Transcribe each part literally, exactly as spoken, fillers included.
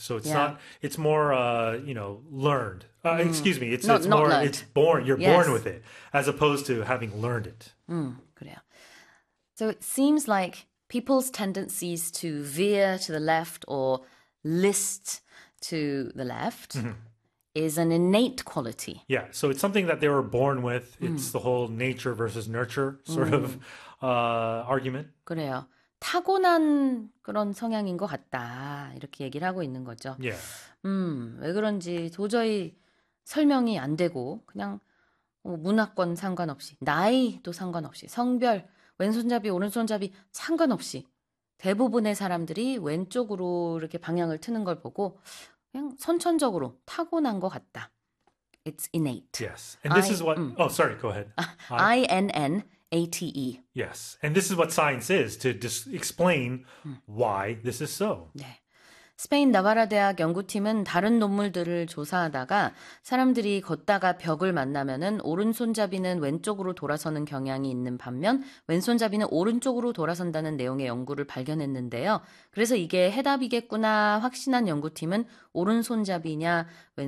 So it's Yeah. not, it's more, uh, you know, learned. Uh, Excuse me, it's, Not- it's not more, learned. it's born, you're Yes. born with it, as opposed to having learned it. 음, 그래요. So it seems like people's tendencies to veer to the left or list to the left is an innate quality. Yeah, so it's something that they were born with. It's the whole nature versus nurture sort of uh, argument. 그래요. 타고난 그런 성향인 것 같다. 이렇게 얘기를 하고 있는 거죠. Yeah. 음, 왜 그런지 도저히 설명이 안 되고 그냥 뭐 문화권 상관없이 나이도 상관없이 성별, 왼손잡이, 오른손잡이 상관없이 대부분의 사람들이 왼쪽으로 이렇게 방향을 트는 걸 보고 그냥 선천적으로 타고난 것 같다. It's innate. Yes. And this I- is what, mm. oh, sorry, go ahead. I N N A T E. Yes. And this is what science is, to dis- explain why this is so. 네. 스페인 나바라 대학 연구팀은 다른 논문들을 조사하다가 사람들이 걷다가 벽을 만나면은 오른손잡이는 왼쪽으로 돌아서는 경향이 있는 반면 왼손잡이는 오른쪽으로 돌아선다는 내용의 연구를 발견했는데요. 그래서 이게 해답이겠구나 확신한 연구팀은 오른손잡이냐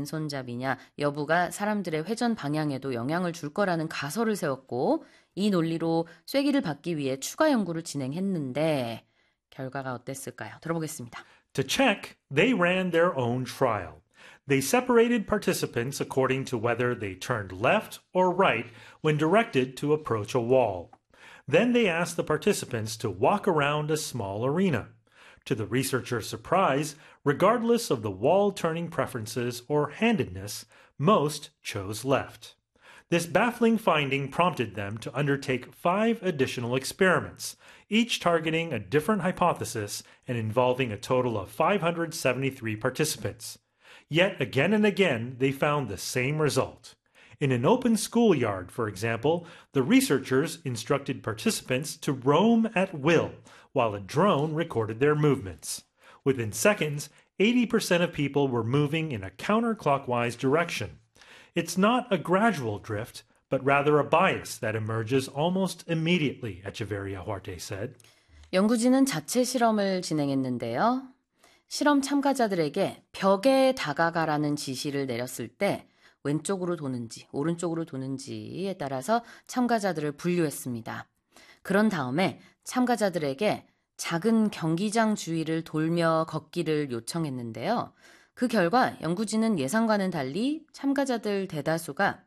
왼손잡이냐 여부가 사람들의 회전 방향에도 영향을 줄 거라는 가설을 세웠고 이 논리로 쐐기를 받기 위해 추가 연구를 진행했는데 결과가 어땠을까요? 들어보겠습니다. To check, they ran their own trial. They separated participants according to whether they turned left or right when directed to approach a wall. Then they asked the participants to walk around a small arena. To the researchers' surprise, regardless of the wall turning preferences or handedness, most chose left. This baffling finding prompted them to undertake five additional experiments, each targeting a different hypothesis and involving a total of five hundred seventy-three participants. Yet again and again, they found the same result. In an open schoolyard, for example, the researchers instructed participants to roam at will, while a drone recorded their movements. Within seconds, eighty percent of people were moving in a counterclockwise direction. It's not a gradual drift, but rather a bias that emerges almost immediately, Echeverria Huarte said. 연구진은 자체 실험을 진행했는데요. 실험 참가자들에게 벽에 다가가라는 지시를 내렸을 때 왼쪽으로 도는지 오른쪽으로 도는지에 따라서 참가자들을 분류했습니다. 그런 다음에 참가자들에게 작은 경기장 주위를 돌며 걷기를 요청했는데요. 그 결과 연구진은 예상과는 달리 참가자들 대다수가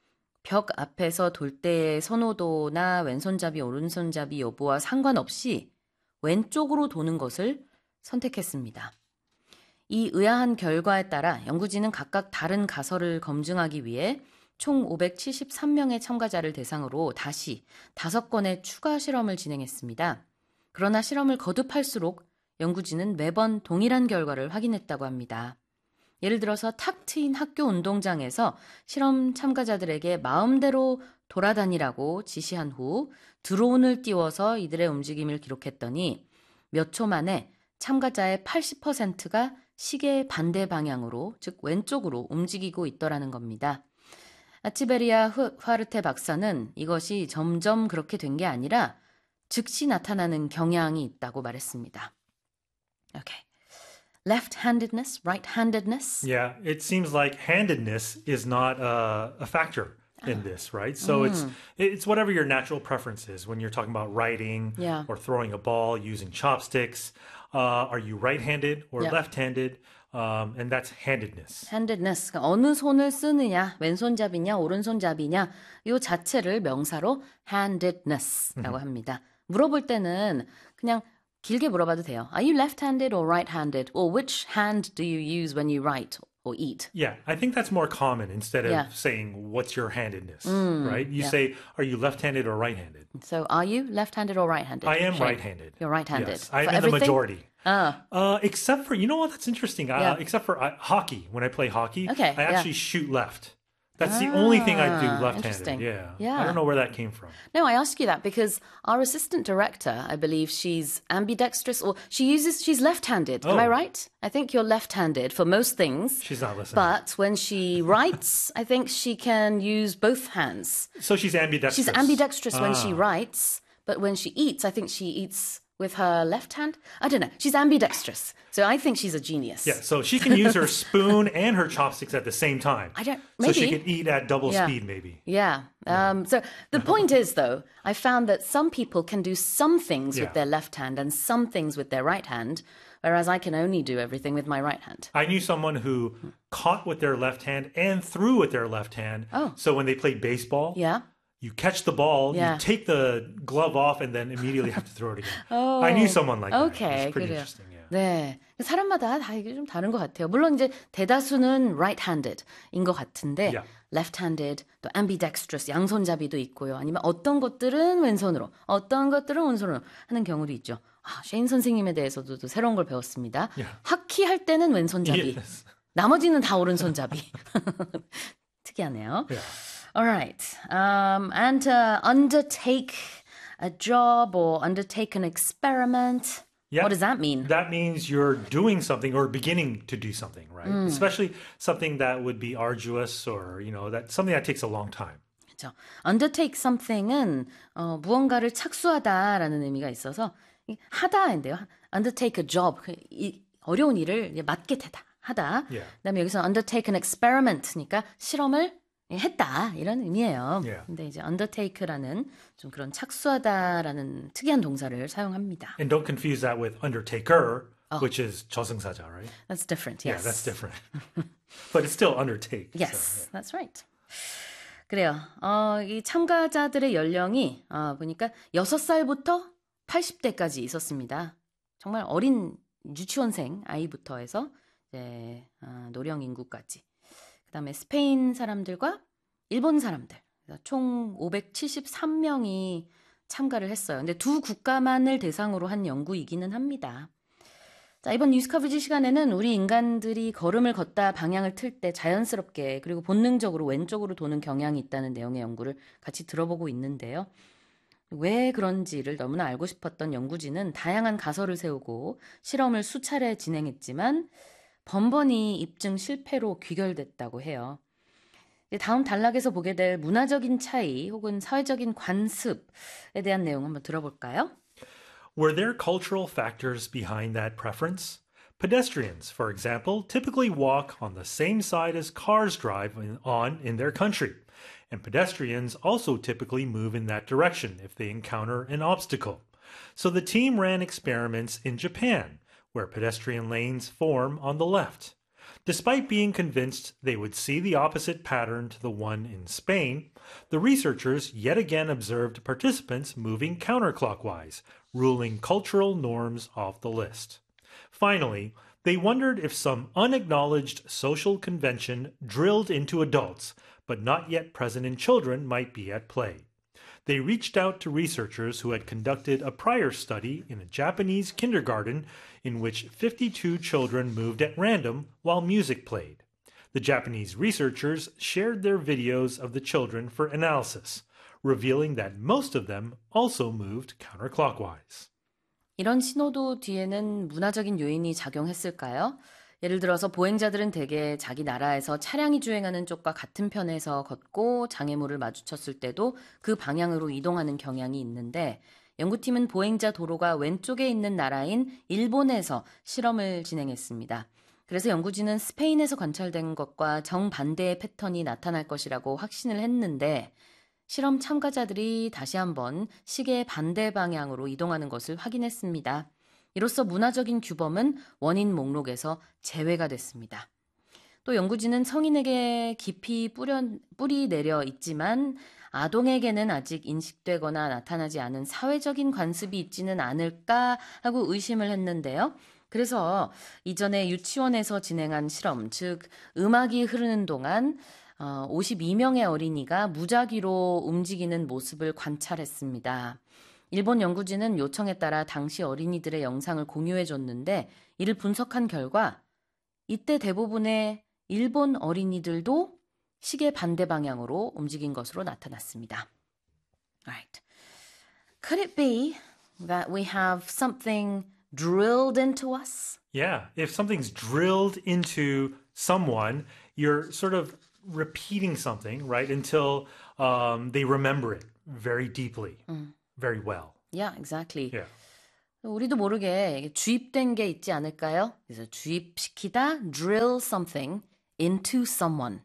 벽 앞에서 돌 때의 선호도나 왼손잡이, 오른손잡이 여부와 상관없이 왼쪽으로 도는 것을 선택했습니다. 이 의아한 결과에 따라 연구진은 각각 다른 가설을 검증하기 위해 총 오백칠십삼 명의 참가자를 대상으로 다시 다섯 건의 추가 실험을 진행했습니다. 그러나 실험을 거듭할수록 연구진은 매번 동일한 결과를 확인했다고 합니다. 예를 들어서 탁 트인 학교 운동장에서 실험 참가자들에게 마음대로 돌아다니라고 지시한 후 드론을 띄워서 이들의 움직임을 기록했더니 몇 초 만에 참가자의 팔십 퍼센트가 시계의 반대 방향으로, 즉 왼쪽으로 움직이고 있더라는 겁니다. 아치베리아 후아르테 박사는 이것이 점점 그렇게 된 게 아니라 즉시 나타나는 경향이 있다고 말했습니다. Okay. Left-handedness, right-handedness. Yeah, it seems like handedness is not uh, a factor in this, right? So it's it's whatever your natural preference is when you're talking about writing Yeah. or throwing a ball using chopsticks. Uh, are you right-handed or Yeah. left-handed? Um, and that's handedness. handedness, 그러니까 어느 손을 쓰느냐, 왼손잡이냐, 오른손잡이냐 이 자체를 명사로 handedness라고 합니다. 물어볼 때는 그냥 길게 물어봐도 돼요. Are you left-handed or right-handed? Or which hand do you use when you write or eat? Yeah, I think that's more common instead of Yeah. saying, what's your handedness, right? You yeah. say, are you left-handed or right-handed? So are you left-handed or right-handed? I am Shane? right-handed. You're right-handed. Yes, I'm For in the everything? majority. Ah, Uh, except for, you know what, that's interesting. Uh, Yeah. Except for uh, hockey, when I play hockey, Okay, I yeah. actually shoot left. That's the only thing I do Ah, left-handed. interesting. Yeah. Yeah. I don't know where that came from. no, I ask you that because our assistant director, I believe she's ambidextrous or she uses, she's left-handed. Am I Oh. right? I think you're left-handed for most things. She's not listening. But when she writes, I think she can use both hands. So she's ambidextrous. She's ambidextrous when she Ah. writes, but when she eats, I think she eats with her left hand. I don't know. She's ambidextrous. So I think she's a genius. Yeah, so she can use her spoon and her chopsticks at the same time. I don't, So she maybe. can eat at double Yeah. speed, maybe. Yeah. Um, so the point is, though, I found that some people can do some things Yeah. with their left hand and some things with their right hand, whereas I can only do everything with my right hand. I knew someone who caught with their left hand and threw with their left hand. Oh. So when they played baseball, Yeah. you catch the ball, Yeah. you take the glove off, and then immediately have to throw it again. Oh. I knew someone like that. Okay, It's pretty 그래요. interesting. Yeah. 네. 사람마다 다 이게 좀 다른 것 같아요. 물론 이제 대다수는 right-handed인 것 같은데 Yeah. left-handed, 또 ambidextrous, 양손잡이도 있고요. 아니면 어떤 것들은 왼손으로, 어떤 것들은 오른손으로 하는 경우도 있죠. 아, 셰인 선생님에 대해서도 또 새로운 걸 배웠습니다. Yeah. 하키 할 때는 왼손잡이, Yes. 나머지는 다 오른손잡이. 특이하네요. Yeah. All right. Um, and to undertake a job or undertake an experiment. Yeah. What does that mean? That means you're doing something or beginning to do something, right? Mm. Especially something that would be arduous or, you know, that something that takes a long time. 그렇죠. Undertake something은 어, 무언가를 착수하다라는 의미가 있어서 이 하다인데요. Undertake a job. 그 이, 어려운 일을 이제 맡게 되다. 하다. Yeah. 그다음에 여기서 undertake an experiment니까 실험을 했다 이런 의미예요. Yeah. 근데 이제 undertake라는 좀 그런 착수하다라는 특이한 동사를 사용합니다. And don't confuse that with undertaker, Oh. which is 저승사자, right? That's different. Yeah, Yes. that's different. But it's still undertake. Yes, so, yeah. that's right. 그래요. 어, 이 참가자들의 연령이 어, 보니까 여섯 살부터 팔십 대까지 있었습니다. 정말 어린 유치원생 아이부터 해서 이제 어, 노령 인구까지. 그다음에 스페인 사람들과 일본 사람들 총 오백칠십삼 명이 참가를 했어요. 근데 두 국가만을 대상으로 한 연구이기는 합니다. 자, 이번 뉴스 커버지 시간에는 우리 인간들이 걸음을 걷다 방향을 틀 때 자연스럽게 그리고 본능적으로 왼쪽으로 도는 경향이 있다는 내용의 연구를 같이 들어보고 있는데요. 왜 그런지를 너무나 알고 싶었던 연구진은 다양한 가설을 세우고 실험을 수차례 진행했지만 번번이 입증 실패로 귀결됐다고 해요. 다음 단락에서 보게 될 문화적인 차이 혹은 사회적인 관습에 대한 내용 한번 들어볼까요? Were there cultural factors behind that preference? Pedestrians, for example, typically walk on the same side as cars drive on in their country. And pedestrians also typically move in that direction if they encounter an obstacle. So the team ran experiments in Japan, where pedestrian lanes form on the left. Despite being convinced they would see the opposite pattern to the one in Spain, the researchers yet again observed participants moving counterclockwise, ruling cultural norms off the list. Finally, they wondered if some unacknowledged social convention drilled into adults, but not yet present in children, might be at play. They reached out to researchers who had conducted a prior study in a Japanese kindergarten in which fifty-two children moved at random while music played. The Japanese researchers shared their videos of the children for analysis, revealing that most of them also moved counterclockwise. 이런 신호도 뒤에는 문화적인 요인이 작용했을까요? 예를 들어서 보행자들은 대개 자기 나라에서 차량이 주행하는 쪽과 같은 편에서 걷고 장애물을 마주쳤을 때도 그 방향으로 이동하는 경향이 있는데 연구팀은 보행자 도로가 왼쪽에 있는 나라인 일본에서 실험을 진행했습니다. 그래서 연구진은 스페인에서 관찰된 것과 정반대의 패턴이 나타날 것이라고 확신을 했는데 실험 참가자들이 다시 한번 시계의 반대 방향으로 이동하는 것을 확인했습니다. 이로써 문화적인 규범은 원인 목록에서 제외가 됐습니다. 또 연구진은 성인에게 깊이 뿌려, 뿌리 내려 있지만 아동에게는 아직 인식되거나 나타나지 않은 사회적인 관습이 있지는 않을까 하고 의심을 했는데요. 그래서 이전에 유치원에서 진행한 실험, 즉 음악이 흐르는 동안 오십이 명의 어린이가 무작위로 움직이는 모습을 관찰했습니다. 일본 연구진은 요청에 따라 당시 어린이들의 영상을 공유해 줬는데 이를 분석한 결과 이때 대부분의 일본 어린이들도 시계 반대 방향으로 움직인 것으로 나타났습니다. Right. Could it be that we have something drilled into us? Yeah, if something's drilled into someone, you're sort of repeating something, right, until um, they remember it very deeply. Mm. Very well. Yeah, exactly. Yeah. 우리도 모르게 이게 주입된 게 있지 않을까요? 그래서 주입시키다, drill something into someone.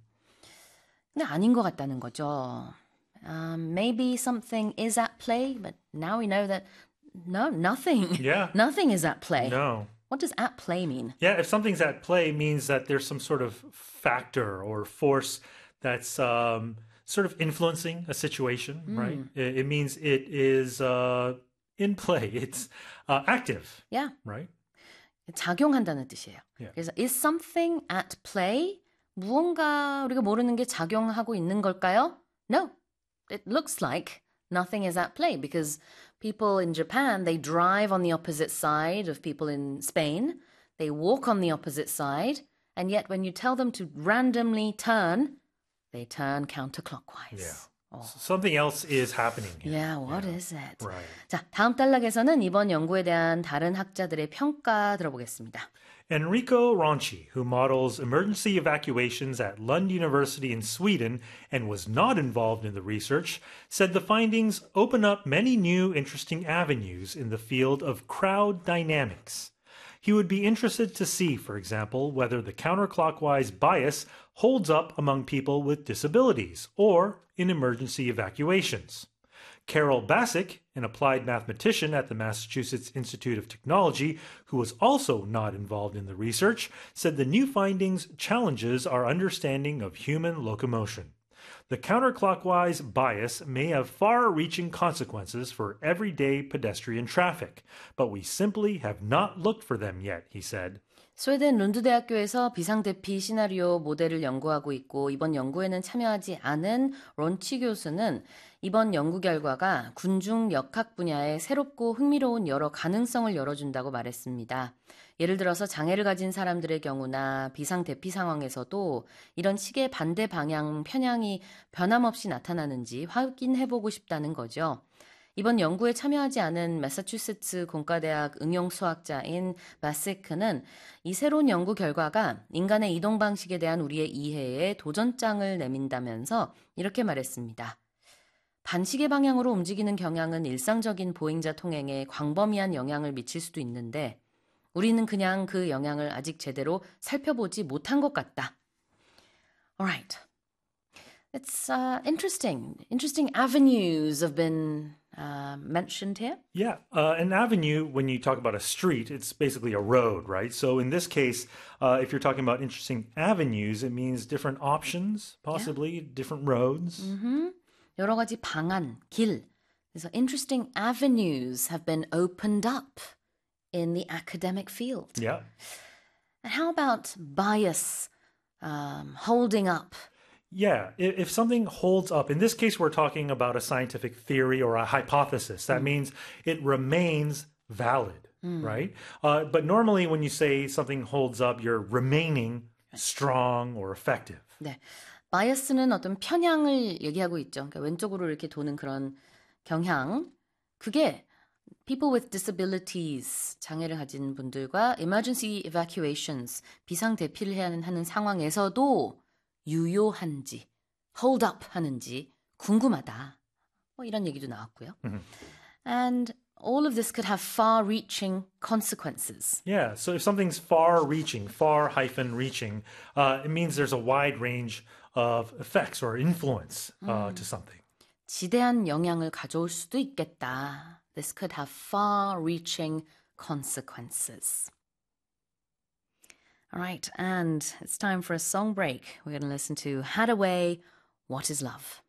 근데 아닌 것 같다는 거죠. Um, maybe something is at play, but now we know that no, nothing. Yeah. Nothing is at play. No. What does at play mean? Yeah, if something's at play, it means that there's some sort of factor or force that's um, sort of influencing a situation, right? It, it means it is uh, in play. It's uh, active, Yeah. right? 작용한다는 뜻이에요. Yeah. 그래서 is something at play? 무언가 우리가 모르는 게 작용하고 있는 걸까요? No. It looks like nothing is at play because people in Japan, they drive on the opposite side of people in Spain. They walk on the opposite side. And yet when you tell them to randomly turn, they turn counterclockwise. Yeah. Something else is happening here. Yeah, what is it? Right. 자, 다음 단락에서는 이번 연구에 대한 다른 학자들의 평가 들어보겠습니다. Enrico Ronchi, who models emergency evacuations at Lund University in Sweden and was not involved in the research, said the findings open up many new interesting avenues in the field of crowd dynamics. He would be interested to see, for example, whether the counterclockwise bias holds up among people with disabilities or in emergency evacuations. Carol Bassick, an applied mathematician at the Massachusetts Institute of Technology, who was also not involved in the research, said the new findings challenges our understanding of human locomotion. The counterclockwise bias may have far-reaching consequences for everyday pedestrian traffic, but we simply have not looked for them yet, he said. 스웨덴 룬드대학교에서 비상대피 시나리오 모델을 연구하고 있고 이번 연구에는 참여하지 않은 론치 교수는 이번 연구 결과가 군중 역학 분야에 새롭고 흥미로운 여러 가능성을 열어준다고 말했습니다. 예를 들어서 장애를 가진 사람들의 경우나 비상대피 상황에서도 이런 시계 반대 방향 편향이 변함없이 나타나는지 확인해보고 싶다는 거죠. 이번 연구에 참여하지 않은 매사추세츠 공과대학 응용수학자인 바세크는 이 새로운 연구 결과가 인간의 이동 방식에 대한 우리의 이해에 도전장을 내민다면서 이렇게 말했습니다. 반시계 방향으로 움직이는 경향은 일상적인 보행자 통행에 광범위한 영향을 미칠 수도 있는데 우리는 그냥 그 영향을 아직 제대로 살펴보지 못한 것 같다. Alright. It's uh, interesting. Interesting avenues have been uh, mentioned here. Yeah, uh, an avenue, when you talk about a street, it's basically a road, right? So in this case, uh, if you're talking about interesting avenues, it means different options, possibly, yeah. different roads. Mm-hmm. 여러 가지 방안, 길. 그래서 interesting avenues have been opened up in the academic field. Yeah. And how about bias, um, holding up? Yeah, if something holds up, in this case, we're talking about a scientific theory or a hypothesis. That mm. means it remains valid, mm. right? Uh, but normally when you say something holds up, you're remaining strong or effective. 네, 바이어스는 어떤 편향을 얘기하고 있죠. 그러니까 왼쪽으로 이렇게 도는 그런 경향. 그게 people with disabilities, 장애를 가진 분들과 emergency evacuations, 비상 대피를 해야 하는 상황에서도 유효한지, hold up 하는지 궁금하다. 뭐 이런 얘기도 나왔고요. Mm-hmm. And all of this could have far-reaching consequences. Yeah, so if something's far-reaching, far-reaching, uh, it means there's a wide range of effects or influence uh, mm. to something. 지대한 영향을 가져올 수도 있겠다. This could have far-reaching consequences. All right, and it's time for a song break. We're going to listen to Hadaway, What is Love?